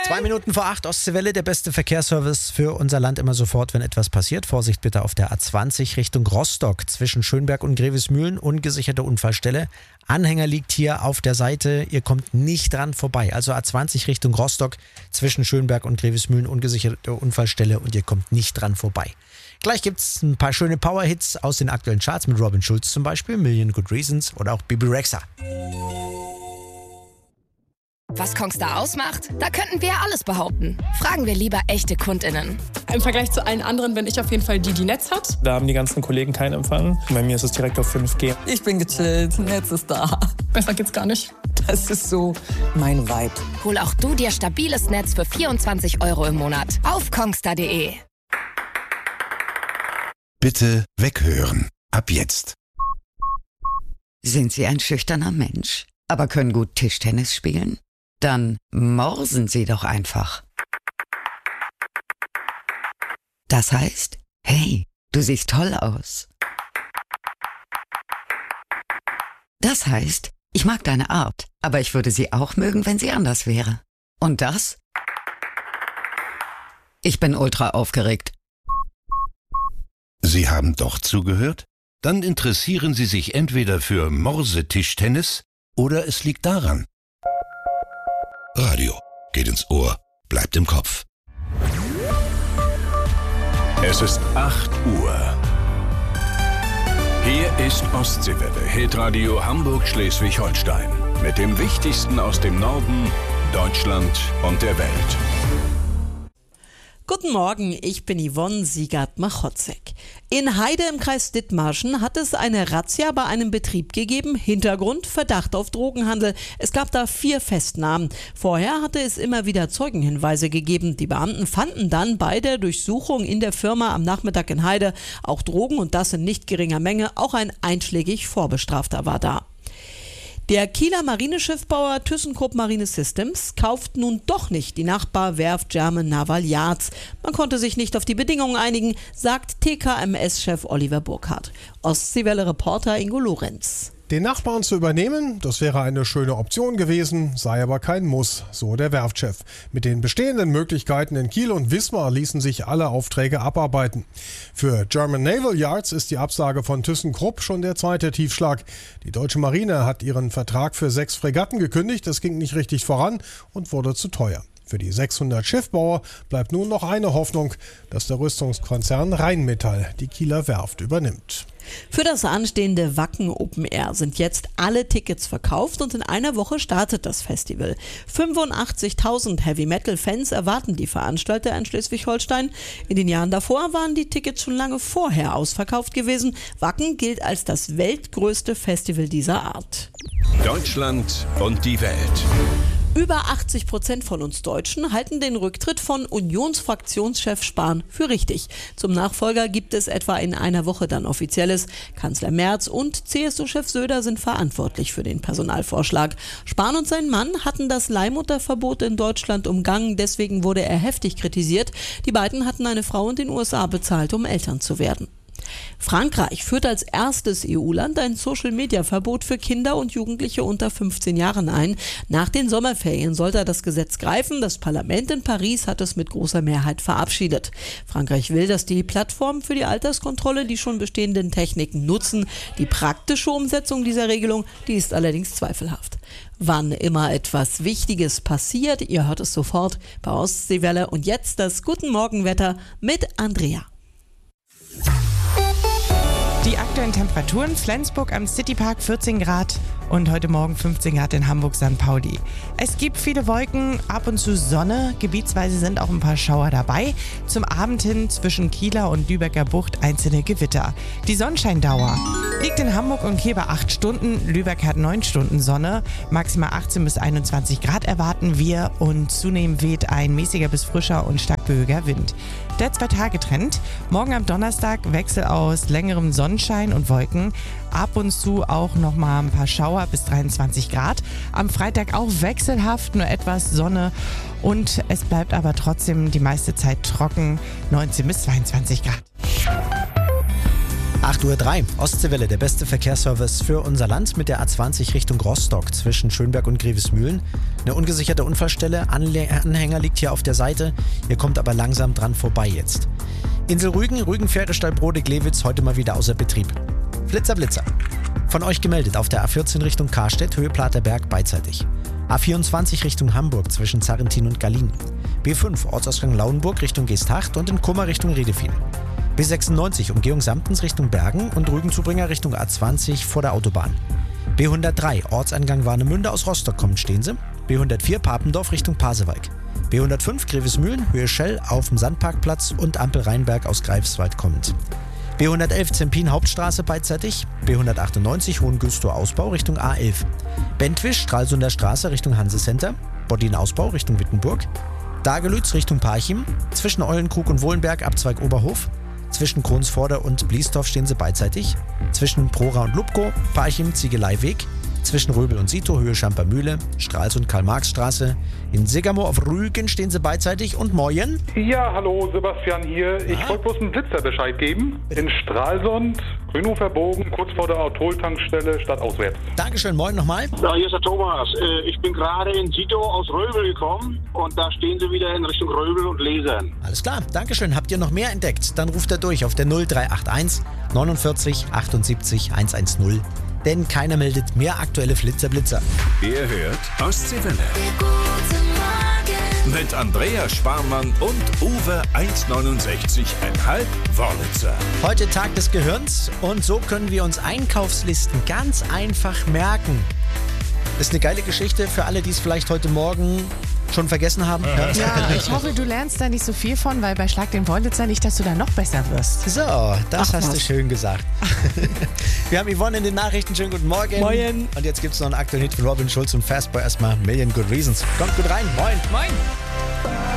7:02 Ostseewelle, der beste Verkehrsservice für unser Land immer sofort, wenn etwas passiert. Vorsicht bitte auf der A20 Richtung Rostock zwischen Schönberg und Grevesmühlen, ungesicherte Unfallstelle. Anhänger liegt hier auf der Seite, ihr kommt nicht dran vorbei. Also A20 Richtung Rostock zwischen Schönberg und Grevesmühlen, ungesicherte Unfallstelle und ihr kommt nicht dran vorbei. Gleich gibt's ein paar schöne Power-Hits aus den aktuellen Charts mit Robin Schulz zum Beispiel, Million Good Reasons oder auch Bibi Rexha. Was Kongstar ausmacht? Da könnten wir alles behaupten. Fragen wir lieber echte KundInnen. Im Vergleich zu allen anderen bin ich auf jeden Fall die Netz hat. Da haben die ganzen Kollegen keinen Empfang. Bei mir ist es direkt auf 5G. Ich bin gechillt, Netz ist da. Besser geht's gar nicht. Das ist so mein Vibe. Hol auch du dir stabiles Netz für 24 € im Monat auf kongstar.de. Bitte weghören. Ab jetzt. Sind Sie ein schüchterner Mensch, aber können gut Tischtennis spielen? Dann morsen Sie doch einfach. Das heißt, hey, du siehst toll aus. Das heißt, ich mag deine Art, aber ich würde sie auch mögen, wenn sie anders wäre. Und das? Ich bin ultra aufgeregt. Sie haben doch zugehört? Dann interessieren Sie sich entweder für Morsetischtennis oder es liegt daran. Radio geht ins Ohr, bleibt im Kopf. Es ist 8 Uhr. Hier ist Ostseewelle, Hitradio Hamburg-Schleswig-Holstein. Mit dem Wichtigsten aus dem Norden, Deutschland und der Welt. Guten Morgen, ich bin Yvonne Siegert-Machotzek. In Heide im Kreis Dithmarschen hat es eine Razzia bei einem Betrieb gegeben. Hintergrund: Verdacht auf Drogenhandel. Es gab da 4 Festnahmen. Vorher hatte es immer wieder Zeugenhinweise gegeben. Die Beamten fanden dann bei der Durchsuchung in der Firma am Nachmittag in Heide auch Drogen und das in nicht geringer Menge. Auch ein einschlägig Vorbestrafter war da. Der Kieler Marineschiffbauer ThyssenKrupp Marine Systems kauft nun doch nicht die Nachbarwerft German Naval Yards. Man konnte sich nicht auf die Bedingungen einigen, sagt TKMS-Chef Oliver Burkhardt. Ostseewelle-Reporter Ingo Lorenz. Den Nachbarn zu übernehmen, das wäre eine schöne Option gewesen, sei aber kein Muss, so der Werftchef. Mit den bestehenden Möglichkeiten in Kiel und Wismar ließen sich alle Aufträge abarbeiten. Für German Naval Yards ist die Absage von ThyssenKrupp schon der zweite Tiefschlag. Die deutsche Marine hat ihren Vertrag für 6 Fregatten gekündigt, das ging nicht richtig voran und wurde zu teuer. Für die 600 Schiffbauer bleibt nun noch eine Hoffnung, dass der Rüstungskonzern Rheinmetall die Kieler Werft übernimmt. Für das anstehende Wacken Open Air sind jetzt alle Tickets verkauft und in einer Woche startet das Festival. 85.000 Heavy-Metal-Fans erwarten die Veranstalter in Schleswig-Holstein. In den Jahren davor waren die Tickets schon lange vorher ausverkauft gewesen. Wacken gilt als das weltgrößte Festival dieser Art. Deutschland und die Welt. Über 80% von uns Deutschen halten den Rücktritt von Unionsfraktionschef Spahn für richtig. Zum Nachfolger gibt es etwa in einer Woche dann Offizielles. Kanzler Merz und CSU-Chef Söder sind verantwortlich für den Personalvorschlag. Spahn und sein Mann hatten das Leihmutterverbot in Deutschland umgangen, deswegen wurde er heftig kritisiert. Die beiden hatten eine Frau in den USA bezahlt, um Eltern zu werden. Frankreich führt als erstes EU-Land ein Social-Media-Verbot für Kinder und Jugendliche unter 15 Jahren ein. Nach den Sommerferien sollte das Gesetz greifen. Das Parlament in Paris hat es mit großer Mehrheit verabschiedet. Frankreich will, dass die Plattformen für die Alterskontrolle die schon bestehenden Techniken nutzen. Die praktische Umsetzung dieser Regelung, die ist allerdings zweifelhaft. Wann immer etwas Wichtiges passiert, ihr hört es sofort bei Ostseewelle. Und jetzt das Guten Morgen-Wetter mit Andrea. Die aktuellen Temperaturen: Flensburg am Citypark 14 Grad und heute Morgen 15 Grad in Hamburg-St. Pauli. Es gibt viele Wolken, ab und zu Sonne, gebietsweise sind auch ein paar Schauer dabei. Zum Abend hin zwischen Kieler und Lübecker Bucht einzelne Gewitter. Die Sonnenscheindauer liegt in Hamburg und Kiel bei 8 Stunden, Lübeck hat 9 Stunden Sonne, maximal 18 bis 21 Grad erwarten wir und zunehmend weht ein mäßiger bis frischer und stark böiger Wind. Der 2-Tage-Trend: morgen am Donnerstag Wechsel aus längerem Sonnenschein und Wolken, ab und zu auch nochmal ein paar Schauer bis 23 Grad. Am Freitag auch wechselhaft, nur etwas Sonne und es bleibt aber trotzdem die meiste Zeit trocken, 19 bis 22 Grad. 8:03 Uhr, Ostseewelle, der beste Verkehrsservice für unser Land mit der A20 Richtung Rostock zwischen Schönberg und Grevesmühlen. Eine ungesicherte Unfallstelle, Anhänger liegt hier auf der Seite, ihr kommt aber langsam dran vorbei jetzt. Insel Rügen, Rügen-Fähre, Stallbrode-Glewitz, heute mal wieder außer Betrieb. Flitzer, Blitzer. Von euch gemeldet auf der A14 Richtung Karstedt, Höhe Platerberg, beidseitig. A24 Richtung Hamburg zwischen Zarrentin und Gallien. B5 Ortsausgang Lauenburg Richtung Geesthacht und in Kummer Richtung Redefien. B96 Umgehung Samtens Richtung Bergen und Rügenzubringer Richtung A20 vor der Autobahn. B103 Ortsangang Warnemünde aus Rostock kommt, stehen Sie. B104 Papendorf Richtung Pasewalk. B105 Grevesmühlen, Höhe Schell auf dem Sandparkplatz und Ampel Rheinberg aus Greifswald kommt. B111 Zempin Hauptstraße beidseitig. B198 Hohengüstor Ausbau Richtung A11. Bentwisch Stralsunder Straße Richtung Hansecenter. Boddin Ausbau Richtung Wittenburg. Dagelütz Richtung Parchim. Zwischen Eulenkrug und Wohlenberg Abzweig Oberhof. Zwischen Kronsvorder und Bliesdorf stehen sie beidseitig. Zwischen Prora und Lubko, Parchim, Ziegeleiweg. Zwischen Röbel und Sito, Höhe Schampermühle, Stralsund Karl-Marx-Straße. In Segermoor auf Rügen stehen sie beidseitig. Und Moyen? Ja, hallo, Sebastian hier. Ich wollte bloß einen Blitzer Bescheid geben. In Stralsund, Grünhofer Bogen, kurz vor der Autol-Tankstelle, stadtauswärts. Dankeschön, moin nochmal. Ja, hier ist der Thomas. Ich bin gerade in Sito aus Röbel gekommen und da stehen sie wieder in Richtung Röbel und Lesern. Alles klar, Dankeschön. Habt ihr noch mehr entdeckt? Dann ruft er durch auf der 0381 49 78 110. Denn keiner meldet mehr aktuelle Flitzer-Blitzer. Ihr hört Ostseewelle. Mit Andrea Sparmann und Uwe 1,69,5 Wörlitzer. Heute Tag des Gehirns und so können wir uns Einkaufslisten ganz einfach merken. Ist eine geile Geschichte für alle, die es vielleicht heute Morgen schon vergessen haben. Ja, ich hoffe, du lernst da nicht so viel von, weil bei Schlag den Wörlitzer nicht, dass du da noch besser wirst. So, das hast du schön gesagt. Wir haben Yvonne in den Nachrichten. Schönen guten Morgen. Moin. Und jetzt gibt es noch einen aktuellen Hit von Robin Schulz und Fastboy. Erstmal Million Good Reasons. Kommt gut rein. Moin. Moin.